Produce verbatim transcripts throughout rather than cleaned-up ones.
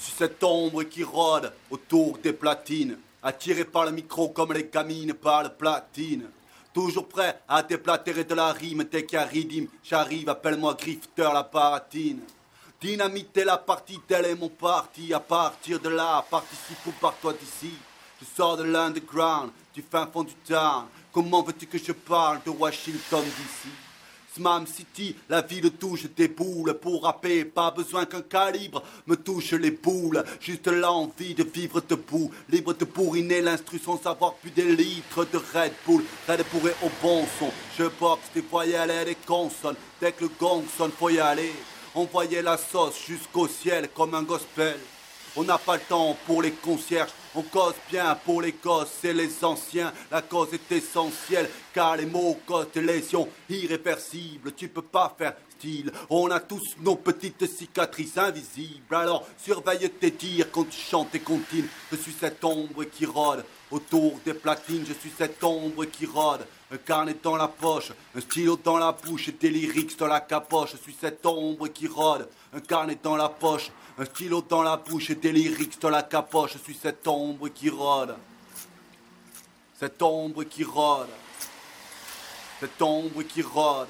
Je suis cette ombre qui rôde autour des platines, attiré par le micro comme les gamines par le platine. Toujours prêt à déplatérer de la rime dès qu'il y a ridime. J'arrive, appelle-moi grifter la paratine. Dynamiter la partie, tel est mon parti. À partir de là, participe ou par-toi d'ici. Je sors de l'underground, du fin fond du town. Comment veux-tu que je parle de Washington D C? Smam City, la ville touche des boules. Pour rapper, pas besoin qu'un calibre me touche les boules. Juste l'envie de vivre debout, libre de bourriner l'instru sans savoir plus des litres de Red Bull. Red Bull est au bon son, je boxe des voyelles et des consonnes. Dès que le gong sonne, faut y aller. Envoyer la sauce jusqu'au ciel comme un gospel. On n'a pas le temps pour les concierges, on cause bien pour les gosses et les anciens. La cause est essentielle, car les mots causent des lésions irréversibles. Tu peux pas faire style, on a tous nos petites cicatrices invisibles. Alors surveille tes dires quand tu chantes et comptines. Je suis cette ombre qui rôde autour des platines. Je suis cette ombre qui rôde, un carnet dans la poche, un stylo dans la bouche et des lyrics dans la capoche. Je suis cette ombre qui rôde, un carnet dans la poche, un stylo dans la bouche et des lyrics dans la capoche. Je suis cette ombre qui rôde, cette ombre qui rôde, cette ombre qui rôde,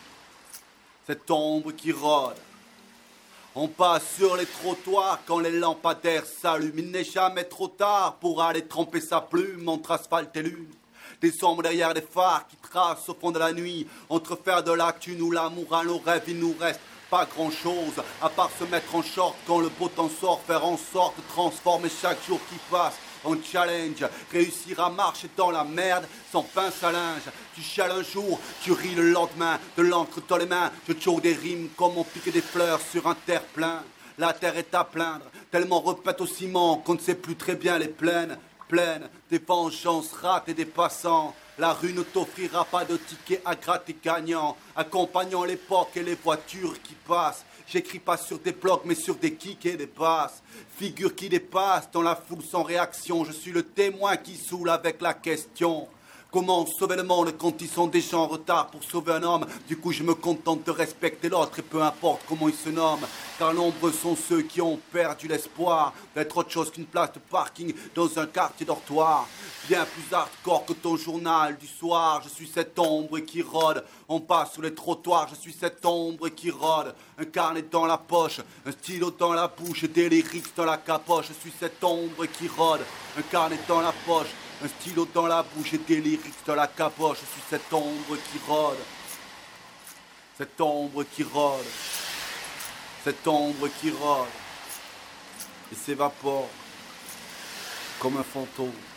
cette ombre qui rôde. On passe sur les trottoirs quand les lampadaires s'allument. Il n'est jamais trop tard pour aller tremper sa plume entre asphalte et lune. Des sombres derrière des phares qui tracent au fond de la nuit. Entre faire de la thune ou l'amour à nos rêves, il nous reste pas grand chose à part se mettre en short quand le beau temps sort. Faire en sorte de transformer chaque jour qui passe en challenge. Réussir à marcher dans la merde sans pince à linge. Tu chiales un jour, tu ris le lendemain. De l'encre dans les mains, je choke des rimes comme on pique des fleurs sur un terre-plein. La terre est à plaindre, tellement répète au ciment qu'on ne sait plus très bien les plaines. Pleine des vengeances rates et des passants. La rue ne t'offrira pas de tickets à gratter gagnant. Accompagnant l'époque et les voitures qui passent. J'écris pas sur des blocs mais sur des kicks et des passes. Figure qui dépasse dans la foule sans réaction. Je suis le témoin qui saoule avec la question. Comment sauver le monde quand ils sont déjà en retard pour sauver un homme? Du coup je me contente de respecter l'autre et peu importe comment il se nomme. Car nombreux sont ceux qui ont perdu l'espoir d'être autre chose qu'une place de parking dans un quartier dortoir. Bien plus hardcore que ton journal du soir. Je suis cette ombre qui rôde. On passe sur les trottoirs. Je suis cette ombre qui rôde. Un carnet dans la poche, un stylo dans la bouche et des lyrics dans la capoche. Je suis cette ombre qui rôde. Un carnet dans la poche, un stylo dans la bouche et des lyrics dans la capoche. Je suis cette ombre qui rôde. Cette ombre qui rôde. Cette ombre qui rôde. Et s'évapore comme un fantôme.